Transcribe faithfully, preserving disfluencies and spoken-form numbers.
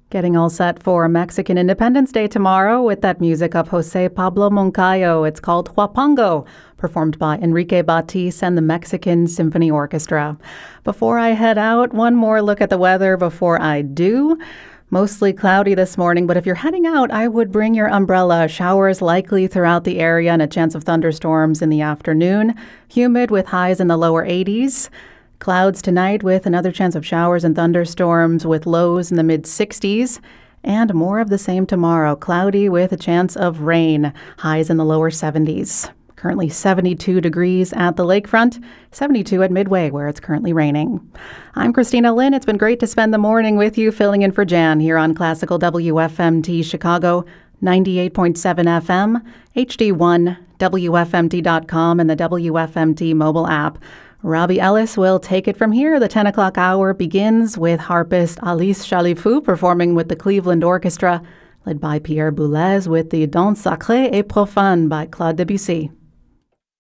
Getting all set for Mexican Independence Day tomorrow with that music of Jose Pablo Moncayo. It's called Huapango, performed by Enrique Batis and the Mexican Symphony Orchestra. Before I head out, one more look at the weather before I do. Mostly cloudy this morning, but if you're heading out, I would bring your umbrella. Showers likely throughout the area and a chance of thunderstorms in the afternoon. Humid with highs in the lower eighties. Clouds tonight with another chance of showers and thunderstorms with lows in the mid-sixties. And more of the same tomorrow. Cloudy with a chance of rain. Highs in the lower seventies. Currently seventy-two degrees at the lakefront, seventy-two at Midway where it's currently raining. I'm Christina Lynn. It's been great to spend the morning with you filling in for Jan here on Classical W F M T Chicago, ninety-eight point seven F M, H D one, W F M T dot com, and the W F M T mobile app. Robbie Ellis will take it from here. The ten o'clock hour begins with harpist Alice Chalifou performing with the Cleveland Orchestra, led by Pierre Boulez with the Danse Sacrée et Profane by Claude Debussy.